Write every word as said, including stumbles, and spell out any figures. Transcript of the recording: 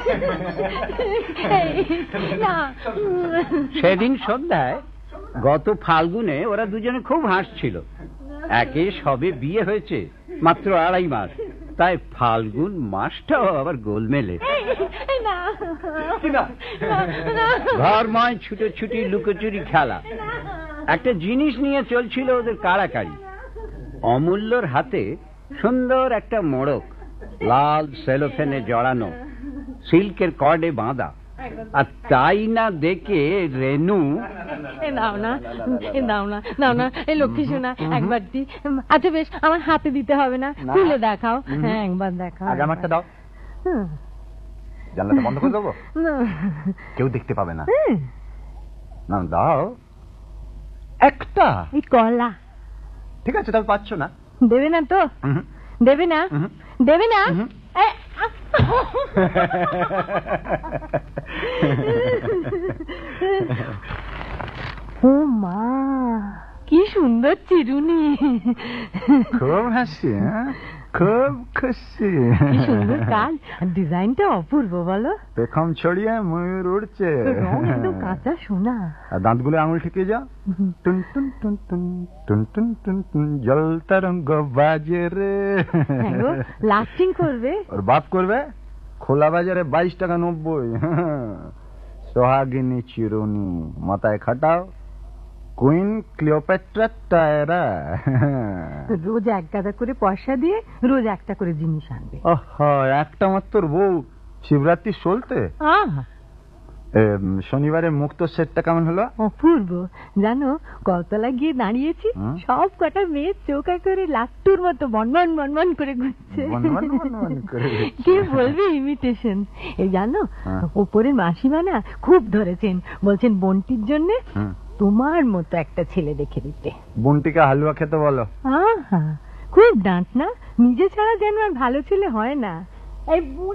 সেদিন সন্ধ্যায় গত ফাল্গুনে ওরা দুজনে খুব হাসছিল। একে সবে বিয়ে হয়েছে, মাত্র আড়াই মাস, তাই ফাল্গুন মাসটাও আবার গোলমেলে। ঘরময় ছুটোছুটি, লুকোচুরি খেলা, একটা জিনিস নিয়ে চলছিল ওদের কাড়াকাড়ি। অমূল্যর হাতে সুন্দর একটা মোড়ক, লাল সেলোফেনে জড়ানো, সিল্কের কর্ডে বাঁধা। আর তাই না দেখে রেনু, নাও না নাও না নাও না এই লক্ষ্মী সোনা একবার দি। আচ্ছা বেশ, আমার হাতে দিতে হবে না, খুলে দেখাও। হ্যাঁ একবার দেখাও। আগে আমারটা দাও। জানলাটা বন্ধ করে দেবো, কেউ দেখতে পাবে না। না দাও একটা। এই কলা ঠিক আছে, তবে পাচ্ছ না। দেবে না তো? দেবে না? দেবে না? ও মা, কি সুন্দর চিরুনি। খুব হাসি, খুব খুশি। কি সুন্দর কাজ, ডিজাইনটা অপূর্ব বলো। পেখম ছড়িয়ে ময়ূর উড়ছে, রং একদম কাঁচা সোনা। আর দাঁতগুলো আঙুল ঠিকিয়ে যাও। টুন টুন টুন টুন টুন টুন টুন টুন জল তরঙ্গ বাজে রে। লাস্টিং করবে? ওর বাপ করবে। খোলা বাজারে বাইশ টাকা নব্বই। সোহাগিনী চিরুনি, মাথায় খাটাও, কুইন ক্লিওপেট্রা টায়রা। রোজ এক গাদা করে পয়সা দিয়ে রোজ একটা করে জিনিস আনবে। একটা মাত্র বউ, শিবরাত্রি চলতে। শনিবারে মুক্ত সেটটা কেমন হলো? অপূর্ব। জানো, কতলা গিয়ে দাঁড়িয়েছি, সব কটা মেয়ে চৌকা করে লাট্টুর মতো বনবন বনবন করে ঘুরছে। কে বলবে ইমিটেশন। এই জানো, ওপরের মাসিমা না খুব ধরেছেন, বলছেন বন্টির জন্য তোমার মতো একটা ছেলে দেখে দিতে। বন্টিকে হালুয়া খেতে বলো। খুব ডাঁট না, নিজে ছাড়া যেন আর ভালো ছেলে হয় না। এই